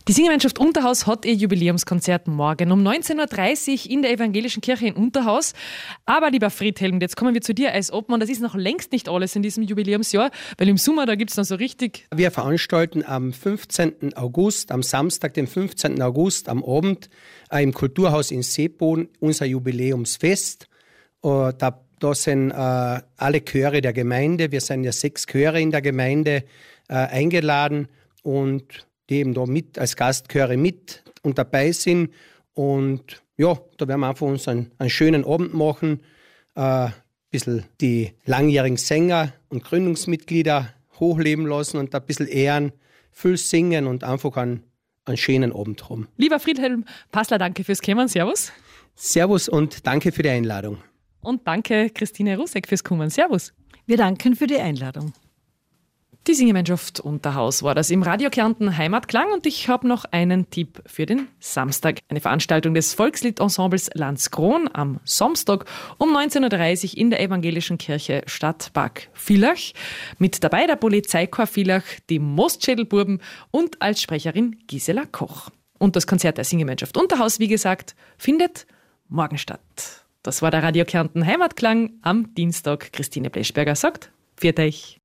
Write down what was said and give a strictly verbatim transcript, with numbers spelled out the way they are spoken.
Die Singergemeinschaft Unterhaus hat ihr Jubiläumskonzert morgen um neunzehn Uhr dreißig in der Evangelischen Kirche in Unterhaus. Aber lieber Friedhelm, jetzt kommen wir zu dir als Obmann. Das ist noch längst nicht alles in diesem Jubiläumsjahr, weil im Sommer, da gibt es noch so richtig... Wir veranstalten am fünfzehnten August, am Samstag, den fünfzehnten August, am Abend äh, im Kulturhaus in Seepoden unser Jubiläumsfest. Äh, da, da sind äh, alle Chöre der Gemeinde, wir sind ja sechs Chöre in der Gemeinde, äh, eingeladen und die eben da mit als Gastchöre mit und dabei sind. Und ja, da werden wir einfach uns einen, einen schönen Abend machen, äh, ein bisschen die langjährigen Sänger und Gründungsmitglieder hochleben lassen und ein bisschen ehren, viel singen und einfach einen, einen schönen Abend haben. Lieber Friedhelm Passler, danke fürs Kommen. Servus. Servus und danke für die Einladung. Und danke Christine Rusek fürs Kommen. Servus. Wir danken für die Einladung. Die Singemeinschaft Unterhaus war das im Radio Kärnten Heimatklang und ich habe noch einen Tipp für den Samstag. Eine Veranstaltung des Volksliedensembles Landskron am Samstag um neunzehn Uhr dreißig in der Evangelischen Kirche Stadtpark Villach. Mit dabei der Polizeichor Villach, die Mostschädelburben und als Sprecherin Gisela Koch. Und das Konzert der Singemeinschaft Unterhaus, wie gesagt, findet morgen statt. Das war der Radio Kärnten Heimatklang am Dienstag. Christine Bleschberger sagt, pfiat euch.